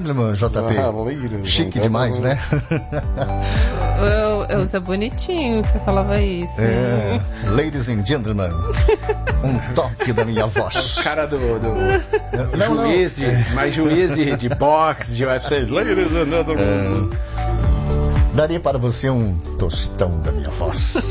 gentlemen, JP. Chique demais, né? Eu uso bonitinho, você falava isso. Ladies and gentlemen, um toque da minha voz. Os caras do juiz de boxe, de UFC. Ladies and gentlemen. Daria para você um tostão da minha voz.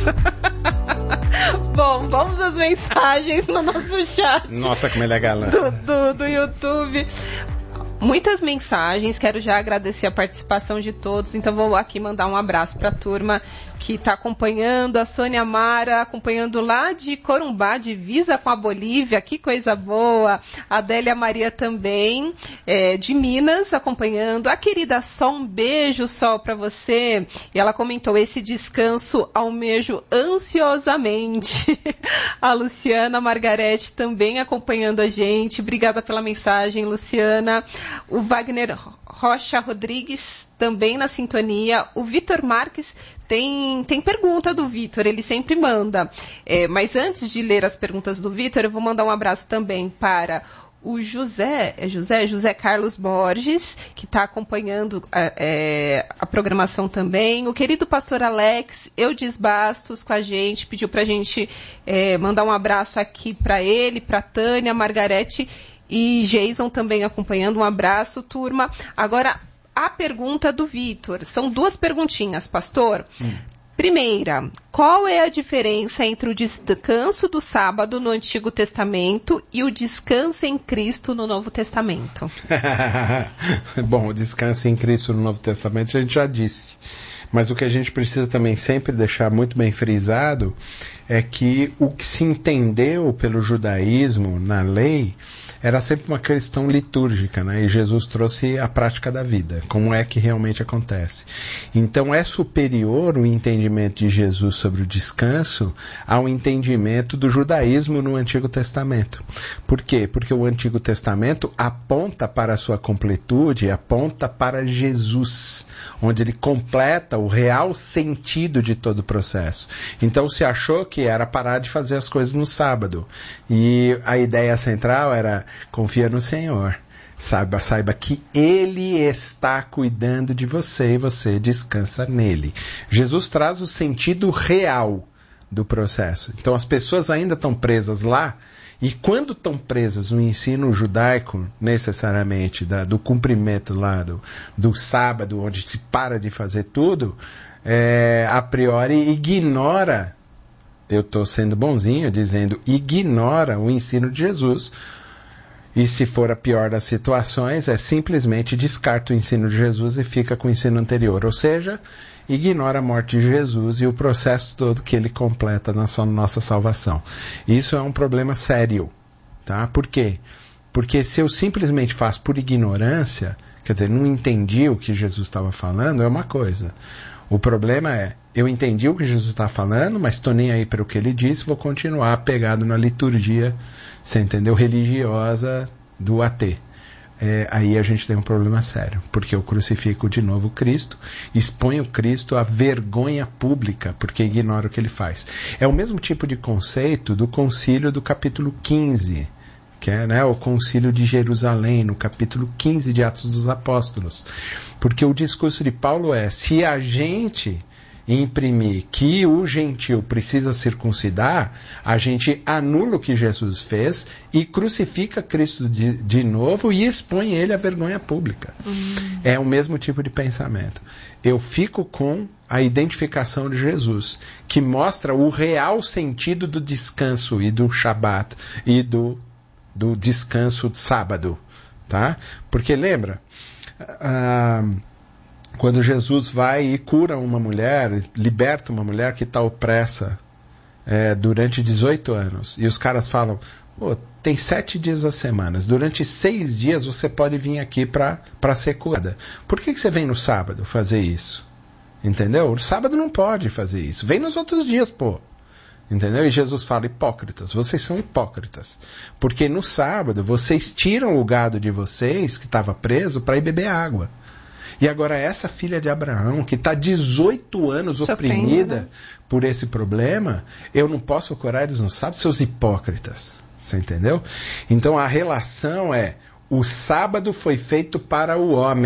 Bom, vamos às mensagens no nosso chat. Nossa, como é legal, né? Do YouTube. Muitas mensagens, quero já agradecer a participação de todos, então vou aqui mandar um abraço para a turma que está acompanhando, a Sônia Mara acompanhando lá de Corumbá, divisa com a Bolívia, que coisa boa, a Adélia Maria também, de Minas, acompanhando, a querida Sol, um beijo, Sol, para você, e ela comentou, esse descanso almejo ansiosamente, a Luciana Margarete também acompanhando a gente, obrigada pela mensagem, Luciana, o Wagner Rocha Rodrigues também na sintonia, o Vitor Marques tem pergunta do Vitor, ele sempre manda, mas antes de ler as perguntas do Vitor, eu vou mandar um abraço também para o José Carlos Borges, que está acompanhando a programação também, o querido pastor Alex Eudes Bastos com a gente, pediu para a gente mandar um abraço aqui para ele, para Tânia, Margarete e Jason também acompanhando, um abraço, turma. Agora, a pergunta do Vitor, são duas perguntinhas, pastor. Primeira, qual é a diferença entre o descanso do sábado no Antigo Testamento e o descanso em Cristo no Novo Testamento? Bom, o descanso em Cristo no Novo Testamento a gente já disse. Mas o que a gente precisa também sempre deixar muito bem frisado é que o que se entendeu pelo judaísmo na lei era sempre uma questão litúrgica, né? E Jesus trouxe a prática da vida, como é que realmente acontece. Então é superior o entendimento de Jesus sobre o descanso ao entendimento do judaísmo no Antigo Testamento. Por quê? Porque o Antigo Testamento aponta para a sua completude, aponta para Jesus, onde ele completa o real sentido de todo o processo. Então se achou que era parar de fazer as coisas no sábado. E a ideia central era: confia no Senhor. Saiba que Ele está cuidando de você e você descansa nele. Jesus traz o sentido real do processo. Então as pessoas ainda estão presas lá, e quando estão presas no ensino judaico, necessariamente, do cumprimento lá do sábado, onde se para de fazer tudo, a priori ignora, eu estou sendo bonzinho dizendo, ignora o ensino de Jesus. E se for a pior das situações, simplesmente descarta o ensino de Jesus e fica com o ensino anterior. Ou seja, ignora a morte de Jesus e o processo todo que ele completa na nossa salvação. Isso é um problema sério. Tá? Por quê? Porque se eu simplesmente faço por ignorância, quer dizer, não entendi o que Jesus estava falando, é uma coisa. O problema eu entendi o que Jesus está falando, mas estou nem aí para o que ele disse, vou continuar apegado na liturgia, você entendeu, religiosa do AT. Aí a gente tem um problema sério, porque eu crucifico de novo Cristo, exponho Cristo à vergonha pública, porque ignoro o que ele faz. É o mesmo tipo de conceito do concílio do capítulo 15, que é o concílio de Jerusalém, no capítulo 15 de Atos dos Apóstolos. Porque o discurso de Paulo se a gente imprimir que o gentil precisa circuncidar, a gente anula o que Jesus fez e crucifica Cristo de novo e expõe ele à vergonha pública. É o mesmo tipo de pensamento. Eu fico com a identificação de Jesus, que mostra o real sentido do descanso e do Shabat e do descanso de sábado, tá? Porque lembra, quando Jesus vai e cura uma mulher, liberta uma mulher que está opressa durante 18 anos, e os caras falam, tem 7 dias a semana, durante 6 dias você pode vir aqui para ser curada. Por que você vem no sábado fazer isso? Entendeu? O sábado não pode fazer isso, vem nos outros dias, pô. Entendeu? E Jesus fala, hipócritas, vocês são hipócritas. Porque no sábado vocês tiram o gado de vocês, que estava preso, para ir beber água. E agora essa filha de Abraão, que está 18 anos oprimida por esse problema, eu não posso curar eles no sábado, seus hipócritas. Você entendeu? Então a relação o sábado foi feito para o homem.